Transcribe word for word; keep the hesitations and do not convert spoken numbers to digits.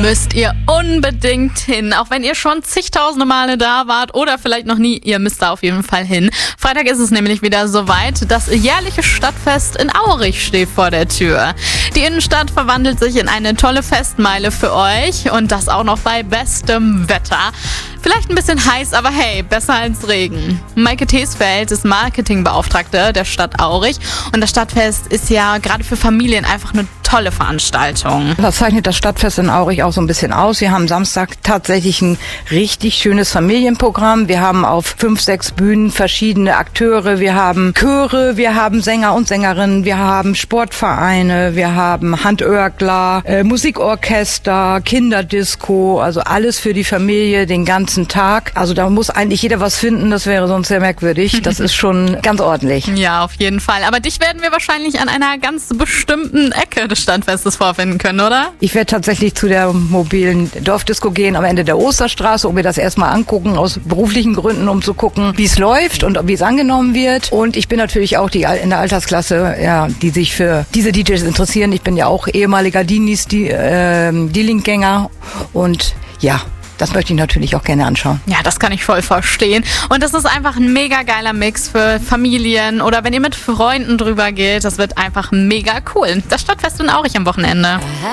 müsst ihr unbedingt hin. Auch wenn ihr schon zigtausende Male da wart oder vielleicht noch nie, ihr müsst da auf jeden Fall hin. Freitag ist es nämlich wieder soweit. Das jährliche Stadtfest in Aurich steht vor der Tür. Die Innenstadt verwandelt sich in eine tolle Festmeile für euch und das auch noch bei bestem Wetter. Vielleicht ein bisschen heiß, aber hey, besser als Regen. Maike Tesfeld ist Marketingbeauftragte der Stadt Aurich und das Stadtfest ist ja gerade für Familien einfach eine tolle Veranstaltung. Das zeichnet das Stadtfest in Aurich auch so ein bisschen aus. Wir haben Samstag tatsächlich ein richtig schönes Familienprogramm. Wir haben auf fünf, sechs Bühnen verschiedene Akteure. Wir haben Chöre, wir haben Sänger und Sängerinnen, wir haben Sportvereine, wir haben Handörgler, äh, Musikorchester, Kinderdisco, also alles für die Familie den ganzen Tag. Also da muss eigentlich jeder was finden, das wäre sonst sehr merkwürdig. Das ist schon ganz ordentlich. Ja, auf jeden Fall. Aber dich werden wir wahrscheinlich an einer ganz bestimmten Ecke des Stadtfestes vorfinden können, oder? Ich werde tatsächlich zu der mobilen Dorfdisco gehen am Ende der Osterstraße, um mir das erstmal angucken, aus beruflichen Gründen, um zu gucken, wie es läuft und wie es angenommen wird. Und ich bin natürlich auch die in der Altersklasse, ja, die sich für diese D Js interessieren. Ich bin ja auch ehemaliger Dinis, die, äh, Die-Link-Gänger und ja, das möchte ich natürlich auch gerne anschauen. Ja, das kann ich voll verstehen. Und das ist einfach ein mega geiler Mix für Familien oder wenn ihr mit Freunden drüber geht. Das wird einfach mega cool. Das Stadtfest in Aurich am Wochenende.